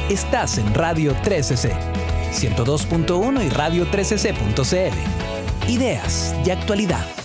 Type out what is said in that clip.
Estás en Radio 13C, 102.1 y radio13c.cl. Ideas de actualidad.